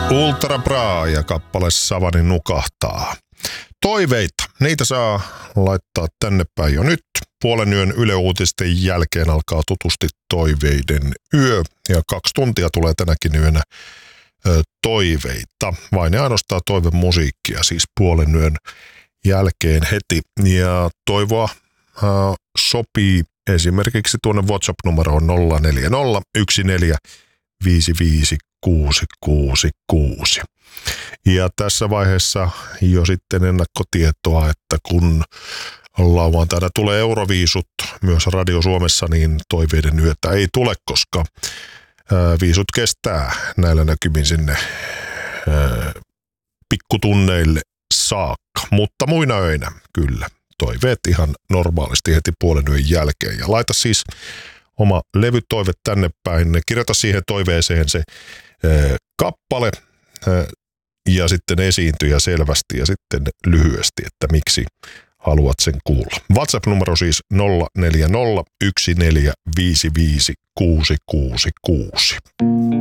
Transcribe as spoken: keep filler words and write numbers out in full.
Ultra Bra ja kappale Savani nukahtaa. Toiveita, niitä saa laittaa tänne päin jo nyt. Puolen yön Yle Uutisten jälkeen alkaa tutusti Toiveiden yö ja kaksi tuntia tulee tänäkin yönä ö, toiveita. Vain ja ainoastaan toivemusiikkia, siis puolen yön jälkeen heti. Ja toivoa ö, sopii esimerkiksi tuonne WhatsApp-numeroon nolla neljä nolla yksi neljä viisi viisi kuusi kuusi kuusi. Ja tässä vaiheessa jo sitten ennakkotietoa, että kun lauantaina tulee Euroviisut myös Radio Suomessa, niin Toiveiden yötä ei tule, koska ää, viisut kestää näillä näkymin sinne ää, pikkutunneille saakka. Mutta muina öinä kyllä toiveet ihan normaalisti heti puolen yön jälkeen. Ja laita siis oma levytoive tänne päin. Kirjoita siihen toiveeseen se ää, kappale ää, ja sitten esiintyjä selvästi ja sitten lyhyesti, että miksi haluat sen kuulla. WhatsApp-numero siis nolla neljä nolla yksi neljä viisi viisi kuusi kuusi kuusi.